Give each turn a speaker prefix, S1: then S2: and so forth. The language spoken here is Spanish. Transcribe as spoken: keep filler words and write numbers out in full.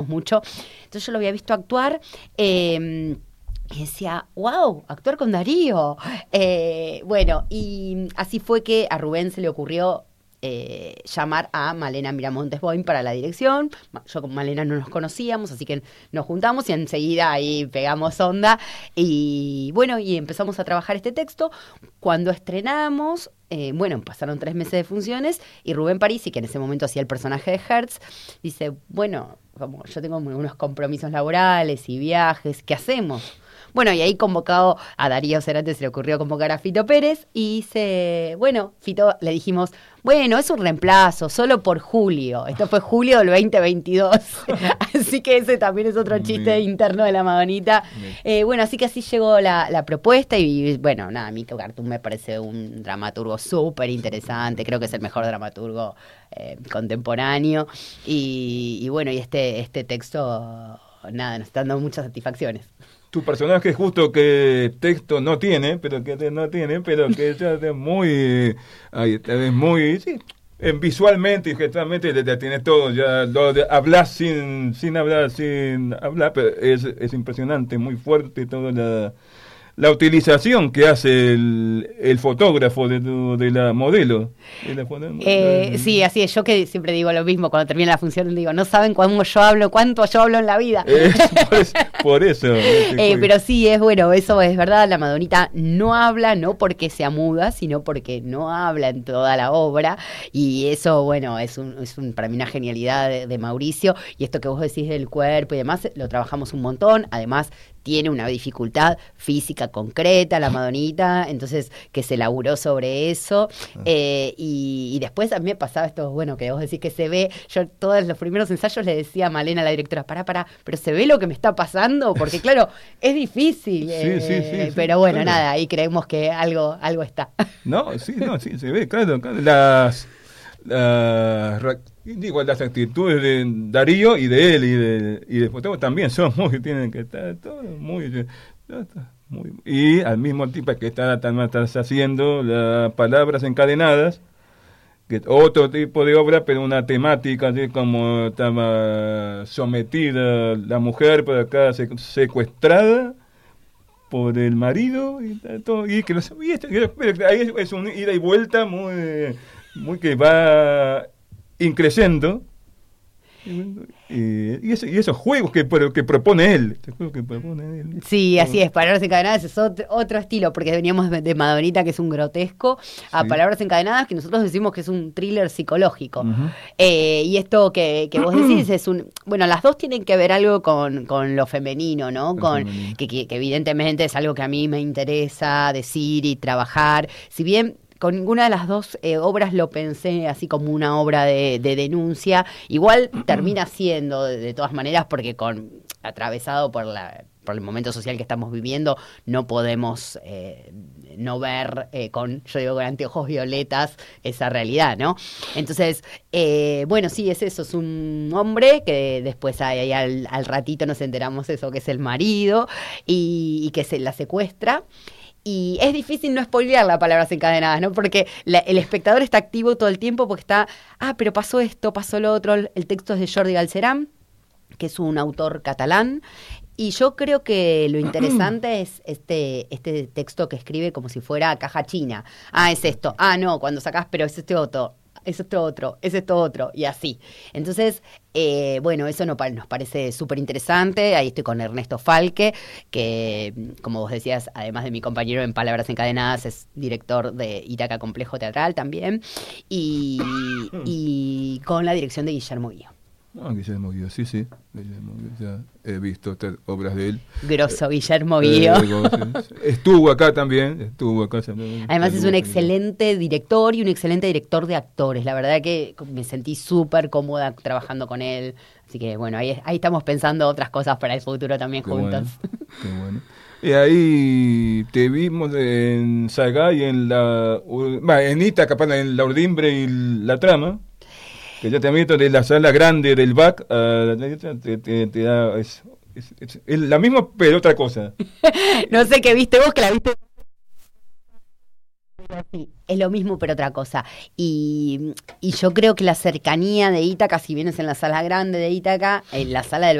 S1: mucho. Entonces yo lo había visto actuar, eh, y decía, wow, actuar con Darío. Eh, bueno, y así fue que a Rubén se le ocurrió eh, llamar a Malena Miramontes Boim para la dirección. Yo con Malena no nos conocíamos, así que nos juntamos y enseguida ahí pegamos onda. Y bueno, y empezamos a trabajar este texto. Cuando estrenamos, eh, bueno, pasaron tres meses de funciones y Rubén Parisi, que en ese momento hacía el personaje de Hertz, dice, bueno, como yo tengo unos compromisos laborales y viajes, ¿qué hacemos? Bueno, y ahí convocado a Darío Cervantes, se le ocurrió convocar a Fito Pérez y se, bueno, Fito le dijimos, bueno, es un reemplazo, solo por julio. Esto fue julio del veinte veintidós. Así que ese también es otro chiste Bien. interno de la Madonita. Eh, bueno, así que así llegó la, la propuesta y, bueno, nada, Mico Cartoon me parece un dramaturgo súper interesante. Creo que es el mejor dramaturgo eh, contemporáneo. Y, y bueno, y este, este texto, nada, nos está dando muchas satisfacciones.
S2: Tu personaje justo que texto no tiene, pero que no tiene, pero que es muy, ahí está, es muy, sí, visualmente y gestualmente ya tienes todo, ya lo de, hablas sin, sin hablar, sin hablar, pero es, es impresionante, muy fuerte toda la, la utilización que hace el, el fotógrafo de, de la modelo. De la
S1: eh, sí, así es. Yo que siempre digo lo mismo cuando termina la función, digo, no saben cuándo yo hablo, cuánto yo hablo en la vida.
S2: Es por eso. Por eso
S1: eh, pero sí, es bueno, eso es verdad. La Madonita no habla, no porque sea muda, sino porque no habla en toda la obra. Y eso, bueno, es, un, es un, para mí una genialidad de, de Mauricio. Y esto que vos decís del cuerpo y demás, lo trabajamos un montón. Además, tiene una dificultad física concreta, la Madonita, entonces que se laburó sobre eso. Eh, y, y después a mí me pasaba esto, bueno, que vos decís que se ve, yo todos los primeros ensayos le decía a Malena, la directora, pará, pará, pero se ve lo que me está pasando, porque claro, es difícil,
S2: sí,
S1: eh,
S2: sí, sí, sí,
S1: pero bueno,
S2: claro.
S1: nada, ahí creemos que algo, algo está.
S2: No, sí, no, sí, se ve, claro, claro. Las, las, digo, las actitudes de Darío y de él y de, y de Fotógrafo también son muy, tienen que estar todos muy... Muy, y al mismo tiempo que está, estás haciendo las palabras encadenadas, que es otro tipo de obra, pero una temática de cómo estaba sometida la mujer por acá, secuestrada por el marido y todo, y que no sabía, ahí es un ida y vuelta muy, muy que va increciendo. Y, y, eso, y esos juegos que, que propone él, este juego que propone él.
S1: Sí, así es, Palabras Encadenadas es otro, otro estilo, porque veníamos de, de Madonita, que es un grotesco, a sí. Palabras Encadenadas, que nosotros decimos que es un thriller psicológico. Uh-huh. eh, y esto que, que vos decís es un... Bueno, las dos tienen que ver algo con, con lo femenino, ¿no? Con, femenino. Que, que, que evidentemente es algo que a mí me interesa decir y trabajar. Si bien... Con ninguna de las dos eh, obras lo pensé así como una obra de, de denuncia. Igual termina siendo, de, de todas maneras, porque con atravesado por la por el momento social que estamos viviendo, no podemos eh, no ver eh, con, yo digo, con anteojos violetas esa realidad, ¿no? Entonces, eh, bueno, sí, es eso, es un hombre que después ahí al, al ratito nos enteramos eso, que es el marido, y, y que se la secuestra. Y es difícil no spoilear las palabras encadenadas, ¿no? Porque la, el espectador está activo todo el tiempo porque está, ah, pero pasó esto, pasó lo otro. El texto es de Jordi Galceran, que es un autor catalán. Y yo creo que lo interesante es este, este texto que escribe como si fuera caja china. Ah, es esto. Ah, no, cuando sacás, pero es este otro. Es esto otro, es esto otro, y así. Entonces, eh, bueno, eso no, nos parece súper interesante. Ahí estoy con Ernesto Falque, que, como vos decías, además de mi compañero en Palabras Encadenadas, es director de Ítaca Complejo Teatral también, y, y con la dirección de Guillermo Guío.
S2: Ah, Guillermo Guío, sí, sí. Guillermo Guío, ya he visto estas obras de él.
S1: Grosso, Guillermo Guío.
S2: Eh, estuvo acá también, estuvo acá. También,
S1: Además es un excelente director y un excelente director de actores. La verdad que me sentí súper cómoda trabajando con él. Así que bueno, ahí, ahí estamos pensando otras cosas para el futuro también qué juntos.
S2: Bueno, qué bueno. Y ahí te vimos en Sagay, en la en Ítaca, en La Urdimbre y La Trama. Que ya te meto de la sala grande del B A C, uh, te, te, te da, es, es, es, es la misma, pero otra cosa.
S1: No sé qué viste vos, que la viste. Sí, es lo mismo, pero otra cosa. Y, y yo creo que la cercanía de Ítaca, si vienes en la sala grande de Ítaca, en la sala del